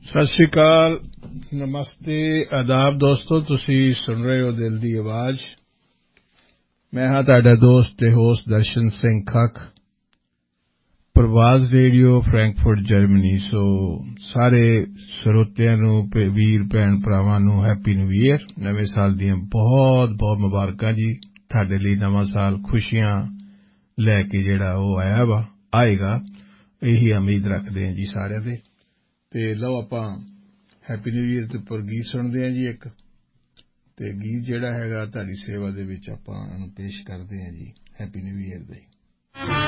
ਸਤਿ ਸ਼੍ਰੀ ਅਕਾਲ, ਨਮਸਤੇ, ਆਦਾਬ ਦੋਸਤੋ। ਤੁਸੀਂ ਸੁਣ ਰਹੇ ਹੋ ਦਿਲ ਦੀ ਆਵਾਜ਼। ਮੈਂ ਹਾਂ ਤੁਹਾਡਾ ਦੋਸਤ ਤੇ host Darshan Singh Khakh, ਪ੍ਰਵਾਜ਼ radio Frankfurt Germany. ਸੋ ਸਾਰੇ ਸਰੋਤਿਆਂ ਨੂੰ, ਵੀਰ ਭੈਣ ਭਰਾਵਾਂ ਨੂੰ ਹੈਪੀ ਨਿਊ ਈਅਰ, ਨਵੇਂ ਸਾਲ ਦੀਆਂ ਬਹੁਤ ਬਹੁਤ ਮੁਬਾਰਕਾਂ ਜੀ। ਤੁਹਾਡੇ ਲਈ ਨਵਾਂ ਸਾਲ ਖੁਸ਼ੀਆਂ ਲੈ ਕੇ ਜਿਹੜਾ ਉਹ ਆਏਗਾ, ਇਹੀ ਉਮੀਦ ਰੱਖਦੇ ਹਾਂ ਜੀ ਸਾਰਿਆਂ ਦੇ। ਤੇ ਲਓ ਆਪਾਂ ਹੈਪੀ ਨਿਊ ਈਅਰ ਦੇ ਉੱਪਰ ਗੀਤ ਸੁਣਦੇ ਹਾਂ ਜੀ। ਇੱਕ ਤੇ ਗੀਤ ਜਿਹੜਾ ਹੈਗਾ ਤੁਹਾਡੀ ਸੇਵਾ ਦੇ ਵਿੱਚ ਆਪਾਂ ਇਹਨੂੰ ਪੇਸ਼ ਕਰਦੇ ਹਾਂ ਜੀ, ਹੈਪੀ ਨਿਊ ਈਅਰ ਦੇ।